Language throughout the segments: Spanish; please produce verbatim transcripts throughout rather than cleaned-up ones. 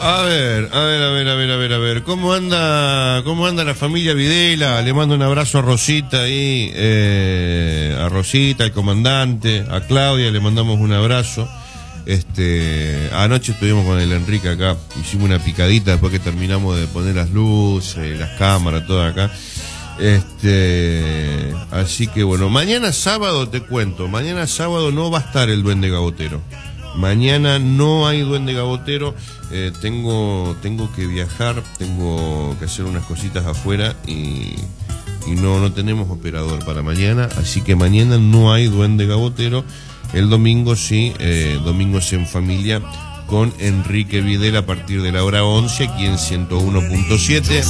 A ver, a ver, a ver, a ver, a ver, a ver. ¿Cómo anda, cómo anda la familia Videla? Le mando un abrazo a Rosita ahí, eh, a Rosita, al comandante, a Claudia, le mandamos un abrazo. Este, anoche estuvimos con el Enrique acá, hicimos una picadita después que terminamos de poner las luces, las cámaras, todo acá. Este, así que bueno, mañana sábado te cuento, mañana sábado no va a estar el Duende Gabotero. Mañana no hay Duende Gabotero, eh, tengo, tengo que viajar, tengo que hacer unas cositas afuera y, y no, no tenemos operador para mañana, así que mañana no hay Duende Gabotero. El domingo sí, eh, domingos en familia con Enrique Videla a partir de la hora once, aquí en ciento uno punto siete.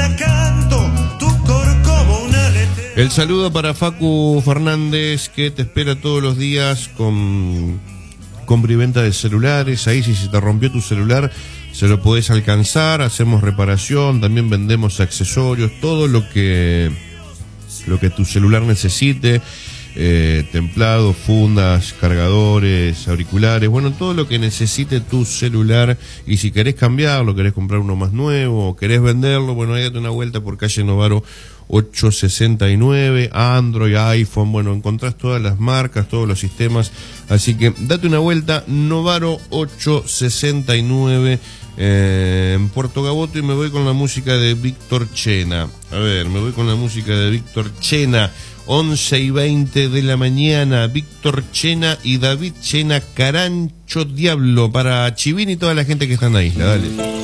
El saludo para Facu Fernández, que te espera todos los días con compra y venta de celulares. Ahí si se te rompió tu celular, se lo podés alcanzar, hacemos reparación, también vendemos accesorios, todo lo que, lo que tu celular necesite. Eh, templado, fundas, cargadores, auriculares, bueno, todo lo que necesite tu celular. Y si querés cambiarlo, querés comprar uno más nuevo, o querés venderlo, bueno, ahí date una vuelta por calle Novaro ochocientos sesenta y nueve, Android, iPhone, bueno, encontrás todas las marcas, todos los sistemas, así que date una vuelta, Novaro ochocientos sesenta y nueve, eh, en Puerto Gaboto, y me voy con la música de Víctor Chena. A ver, me voy con la música de Víctor Chena. once y veinte de la mañana, Víctor Chena y David Chena, Carancho Diablo, para Chivín y toda la gente que está en la isla. Dale.